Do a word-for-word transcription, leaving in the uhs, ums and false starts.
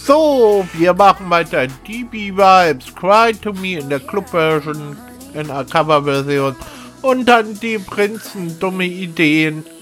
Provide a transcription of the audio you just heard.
So, wir machen weiter. D B Vibes, Cry to Me in der Club-Version, in der Cover-Version. Und dann die Prinzen, dumme Ideen.